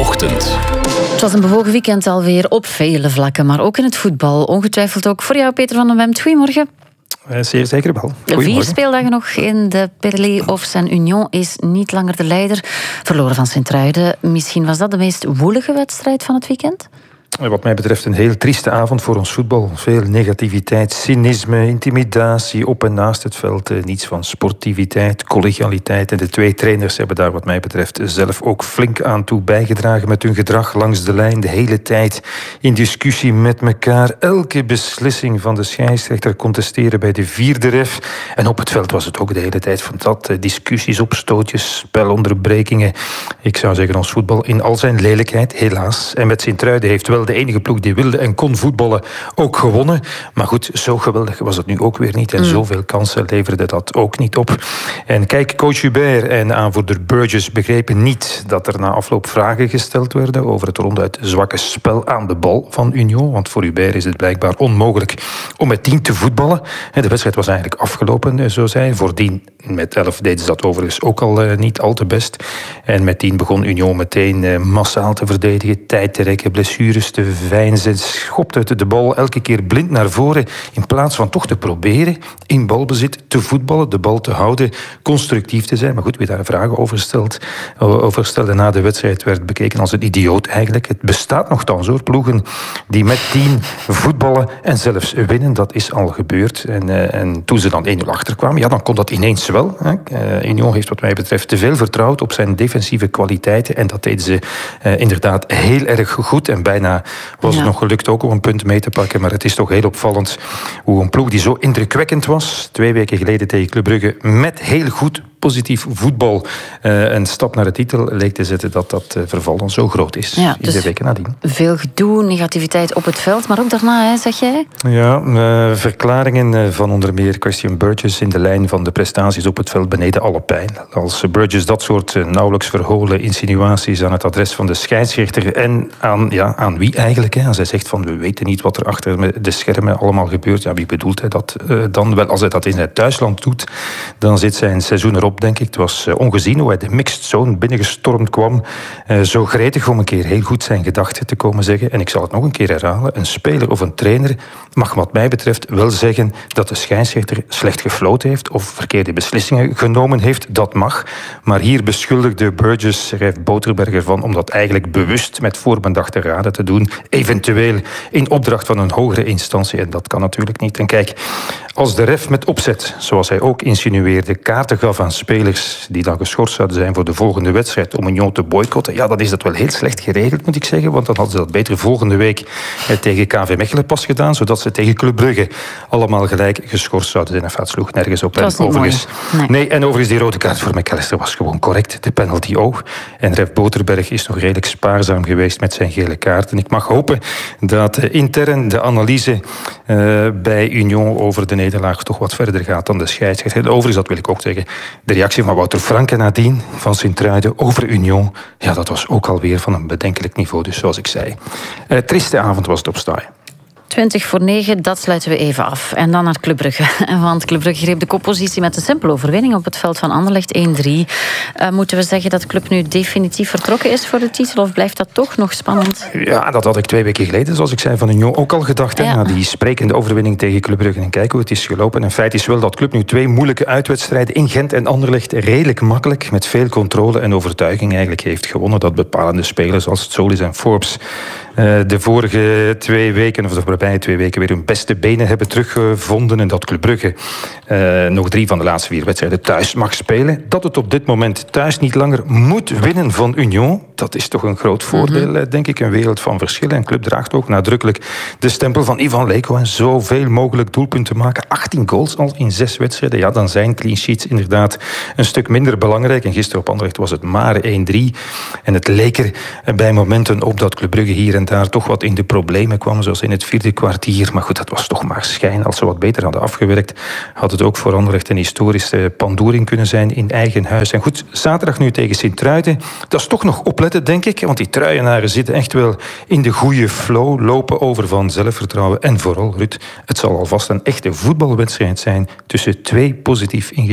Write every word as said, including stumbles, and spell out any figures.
Ochtend. Het was een bewogen weekend alweer op vele vlakken, maar ook in het voetbal. Ongetwijfeld ook voor jou, Peter van den Wemt. Goedemorgen. Zeer zeker wel. Vier speeldagen nog in de Play-offs en Union is niet langer de leider. Verloren van Sint-Truiden. Misschien was dat de meest woelige wedstrijd van het weekend? Wat mij betreft een heel trieste avond voor ons voetbal. Veel negativiteit, cynisme, intimidatie op en naast het veld. Niets van sportiviteit, collegialiteit. En de twee trainers hebben daar wat mij betreft zelf ook flink aan toe bijgedragen met hun gedrag langs de lijn. De hele tijd in discussie met elkaar. Elke beslissing van de scheidsrechter contesteren bij de vierde ref. En op het veld was het ook de hele tijd van dat. Discussies, opstootjes, spelonderbrekingen. Ik zou zeggen ons voetbal in al zijn lelijkheid, helaas. En met Sint-Truiden heeft wel de enige ploeg die wilde en kon voetballen ook gewonnen. Maar goed, zo geweldig was het nu ook weer niet. En mm. zoveel kansen leverde dat ook niet op. En kijk, coach Hubert en aanvoerder Burgess begrepen niet dat er na afloop vragen gesteld werden over het ronduit zwakke spel aan de bal van Union. Want voor Hubert is het blijkbaar onmogelijk om met tien te voetballen. De wedstrijd was eigenlijk afgelopen, zo zei hij. Voordien met elf deden ze dat overigens ook al niet al te best. En met tien begon Union meteen massaal te verdedigen, tijd te rekken, blessures te veinzen, schopte de bal elke keer blind naar voren in plaats van toch te proberen in balbezit te voetballen, de bal te houden, constructief te zijn. Maar goed, wie daar vragen over, stelt, over stelde na de wedstrijd werd bekeken als een idioot eigenlijk. Het bestaat nogthans hoor, ploegen die met tien voetballen en zelfs winnen, dat is al gebeurd. En, uh, en toen ze dan één nul achterkwamen, ja, dan kon dat ineens wel. Hè. Uh, Union heeft wat mij betreft te veel vertrouwd op zijn defensieve kwaliteiten en dat deden ze uh, inderdaad heel erg goed en bijna was ja. het nog gelukt ook om een punt mee te pakken. Maar het is toch heel opvallend hoe een ploeg die zo indrukwekkend was, twee weken geleden tegen Club Brugge, met heel goed positief voetbal uh, een stap naar de titel leek te zetten, dat dat uh, verval dan zo groot is ja, dus in de weken nadien. Veel gedoe, negativiteit op het veld, maar ook daarna, hè, zeg jij? Ja, uh, verklaringen uh, van onder meer Christian Burgess in de lijn van de prestaties op het veld beneden alle pijn. Als Burgess dat soort uh, nauwelijks verholen insinuaties aan het adres van de scheidsrechter en aan, ja, aan wie eigenlijk? Hè? Als hij zegt van we weten niet wat er achter de schermen allemaal gebeurt, ja, wie bedoelt hij dat uh, dan? Wel, als hij dat in het thuisland doet, dan zit zijn seizoen erop, denk ik. Het was ongezien hoe hij de mixed zone binnengestormd kwam. Uh, zo gretig om een keer heel goed zijn gedachten te komen zeggen. En ik zal het nog een keer herhalen. Een speler of een trainer mag wat mij betreft wel zeggen dat de scheidsrechter slecht gefloten heeft of verkeerde beslissingen genomen heeft. Dat mag. Maar hier beschuldigde Burgess Rijf Boterberger van om dat eigenlijk bewust met voorbedachte raden te doen. Eventueel in opdracht van een hogere instantie. En dat kan natuurlijk niet. En kijk, als de ref met opzet, zoals hij ook insinueerde, kaarten gaf aan spelers die dan geschorst zouden zijn voor de volgende wedstrijd om Union te boycotten, ja, dan is dat wel heel slecht geregeld, moet ik zeggen. Want dan hadden ze dat beter volgende week tegen K V Mechelen pas gedaan, zodat ze tegen Club Brugge allemaal gelijk geschorst zouden zijn. Enfin, het sloeg nergens op. En overigens, nee. nee, en overigens, die rode kaart voor McAllister was gewoon correct. De penalty ook. En Rijf Boterberg is nog redelijk spaarzaam geweest met zijn gele kaart. En ik mag hopen dat intern de analyse uh, bij Union over de nederlaag toch wat verder gaat dan de scheidsrechter. Overigens, dat wil ik ook zeggen, de reactie van Wouter Franke nadien van Sint-Truiden over Union, ja, dat was ook alweer van een bedenkelijk niveau. Dus zoals ik zei, uh, triste avond was het op Staaij. twintig voor negen, dat sluiten we even af. En dan naar Club Brugge. Want Club Brugge greep de koppositie met een simpele overwinning op het veld van Anderlecht één drie. Uh, moeten we zeggen dat de club nu definitief vertrokken is voor de titel? Of blijft dat toch nog spannend? Ja, dat had ik twee weken geleden, zoals ik zei, van Union ook al gedacht. Ja. Na die sprekende overwinning tegen Club Brugge. En kijk hoe het is gelopen. En feit is wel dat Club nu twee moeilijke uitwedstrijden in Gent en Anderlecht redelijk makkelijk, met veel controle en overtuiging eigenlijk heeft gewonnen. Dat bepalende spelers als Solis en Forbes uh, de vorige twee weken, of de voorbije twee weken, weer hun beste benen hebben teruggevonden. En dat Club Brugge uh, nog drie van de laatste vier wedstrijden thuis mag spelen. Dat het op dit moment thuis niet langer moet winnen van Union. Dat is toch een groot voordeel, mm-hmm. denk ik. Een wereld van verschillen. En Club draagt ook nadrukkelijk de stempel van Ivan Leko. En zoveel mogelijk doelpunten maken. achttien goals al in zes wedstrijden. Ja, dan zijn clean sheets inderdaad een stuk minder belangrijk. En gisteren op Anderlecht was het maar één drie. En het leek er bij momenten op dat Club Brugge hier en daar toch wat in de problemen kwam. Zoals in het vierde kwartier. Maar goed, dat was toch maar schijn. Als ze wat beter hadden afgewerkt, had het ook voor Anderlecht een historische pandoering kunnen zijn in eigen huis. En goed, zaterdag nu tegen Sint-Truiden. Dat is toch nog opletten, denk ik. Want die Truijenaren zitten echt wel in de goede flow. Lopen over van zelfvertrouwen. En vooral, Ruud, het zal alvast een echte voetbalwedstrijd zijn tussen twee positief ingestelde